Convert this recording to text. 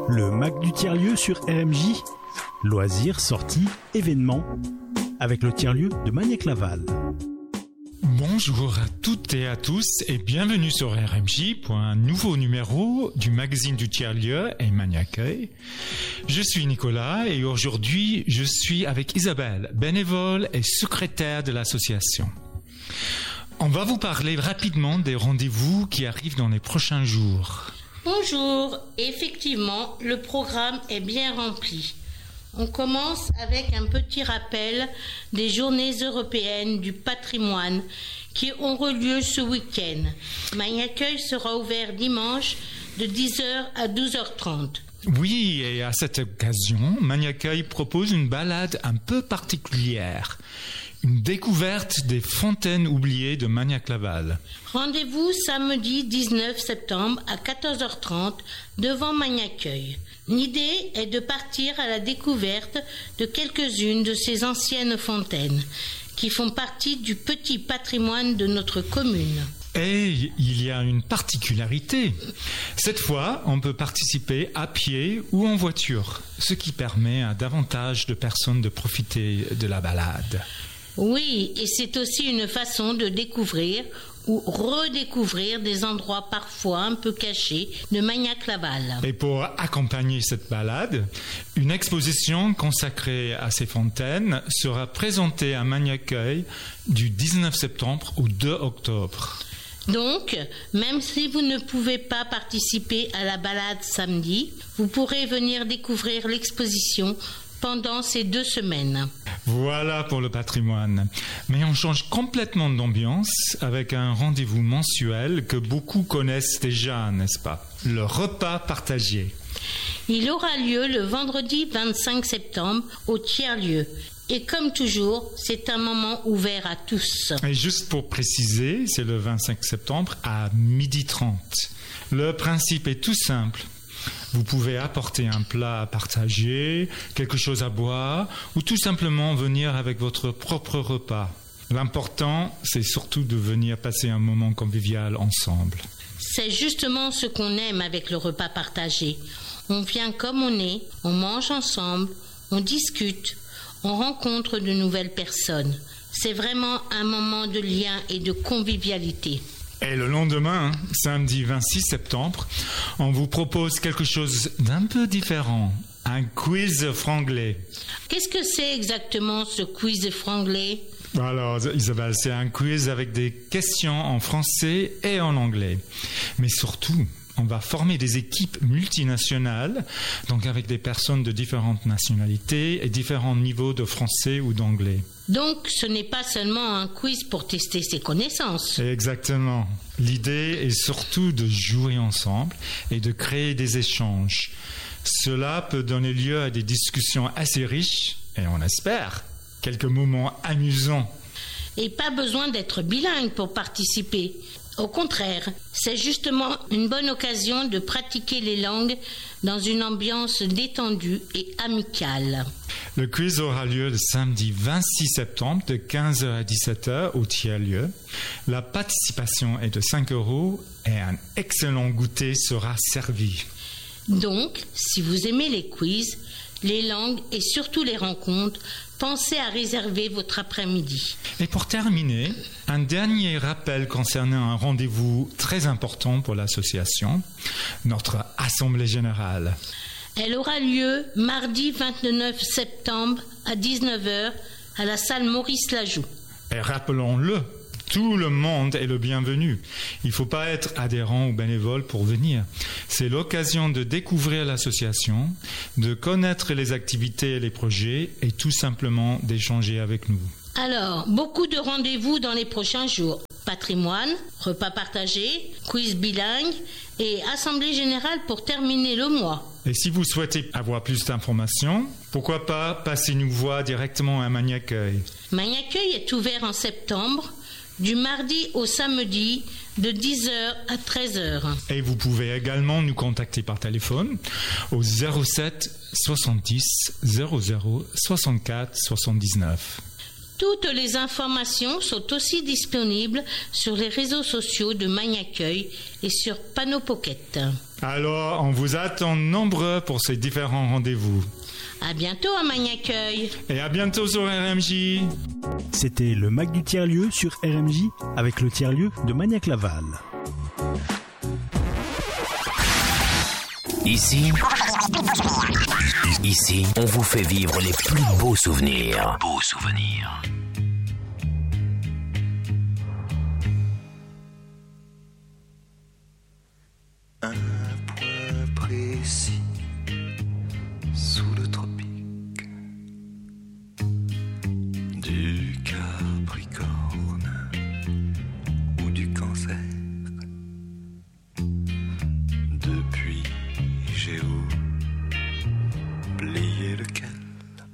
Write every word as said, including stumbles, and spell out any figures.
Le Mac du tiers-lieu sur R M J. Loisirs, sorties, événements. Avec le tiers-lieu de Magnac-Laval. Bonjour à toutes et à tous et bienvenue sur R M J pour un nouveau numéro du magazine du tiers-lieu et Magnac-Accueil. Je suis Nicolas et aujourd'hui je suis avec Isabelle, bénévole et secrétaire de l'association. On va vous parler rapidement des rendez-vous qui arrivent dans les prochains jours. Bonjour, effectivement, le programme est bien rempli. On commence avec un petit rappel des journées européennes du patrimoine qui auront lieu ce week-end. Magnac-Accueil sera ouvert dimanche de dix heures à douze heures trente. Oui, et à cette occasion, Magnac-Accueil propose une balade un peu particulière. Une découverte des fontaines oubliées de Magnac-Laval. Rendez-vous samedi dix-neuf septembre à quatorze heures trente devant Magnac-Accueil. L'idée est de partir à la découverte de quelques-unes de ces anciennes fontaines qui font partie du petit patrimoine de notre commune. Et il y a une particularité. Cette fois, on peut participer à pied ou en voiture, ce qui permet à davantage de personnes de profiter de la balade. Oui, et c'est aussi une façon de découvrir ou redécouvrir des endroits parfois un peu cachés de Magnac-Laval. Et pour accompagner cette balade, une exposition consacrée à ces fontaines sera présentée à Magnac-Accueil du dix-neuf septembre au deux octobre. Donc, même si vous ne pouvez pas participer à la balade samedi, vous pourrez venir découvrir l'exposition pendant ces deux semaines. Voilà pour le patrimoine. Mais on change complètement d'ambiance avec un rendez-vous mensuel que beaucoup connaissent déjà, n'est-ce pas? Le repas partagé. Il aura lieu le vendredi vingt-cinq septembre au tiers-lieu. Et comme toujours, c'est un moment ouvert à tous. Et juste pour préciser, c'est le vingt-cinq septembre à midi trente. Le principe est tout simple. Vous pouvez apporter un plat à partager, quelque chose à boire, ou tout simplement venir avec votre propre repas. L'important, c'est surtout de venir passer un moment convivial ensemble. C'est justement ce qu'on aime avec le repas partagé. On vient comme on est, on mange ensemble, on discute, on rencontre de nouvelles personnes. C'est vraiment un moment de lien et de convivialité. Et le lendemain, samedi vingt-six septembre, on vous propose quelque chose d'un peu différent, un quiz franglais. Qu'est-ce que c'est exactement ce quiz franglais ? Alors Isabelle, c'est un quiz avec des questions en français et en anglais. Mais surtout, on va former des équipes multinationales, donc avec des personnes de différentes nationalités et différents niveaux de français ou d'anglais. Donc, ce n'est pas seulement un quiz pour tester ses connaissances. Exactement. L'idée est surtout de jouer ensemble et de créer des échanges. Cela peut donner lieu à des discussions assez riches et on espère quelques moments amusants. Et pas besoin d'être bilingue pour participer. Au contraire, c'est justement une bonne occasion de pratiquer les langues dans une ambiance détendue et amicale. Le quiz aura lieu le samedi vingt-six septembre de quinze heures à dix-sept heures au tiers-lieu. La participation est de cinq euros et un excellent goûter sera servi. Donc, si vous aimez les quiz, les langues et surtout les rencontres, pensez à réserver votre après-midi. Et pour terminer, un dernier rappel concernant un rendez-vous très important pour l'association, notre Assemblée générale. Elle aura lieu mardi vingt-neuf septembre à dix-neuf heures à la salle Maurice Lajoux. Et rappelons-le, tout le monde est le bienvenu. Il ne faut pas être adhérent ou bénévole pour venir. C'est l'occasion de découvrir l'association, de connaître les activités et les projets et tout simplement d'échanger avec nous. Alors, beaucoup de rendez-vous dans les prochains jours. Patrimoine, repas partagé, quiz bilingue et assemblée générale pour terminer le mois. Et si vous souhaitez avoir plus d'informations, pourquoi pas passer nous voir directement à Magnac-Accueil. Magnac-Accueil est ouvert en septembre, du mardi au samedi, de dix heures à treize heures. Et vous pouvez également nous contacter par téléphone au zéro sept soixante-dix zéro zéro soixante-quatre soixante-dix-neuf. Toutes les informations sont aussi disponibles sur les réseaux sociaux de Magnacueil et sur Panneau Pocket. Alors, on vous attend nombreux pour ces différents rendez-vous. À bientôt à Magnacueil. Et à bientôt sur R M J. C'était le Mag du tiers-lieu sur R M J avec le tiers-lieu de Magnac-Laval. Ici, ici, on vous fait vivre les plus beaux souvenirs. Beaux souvenirs.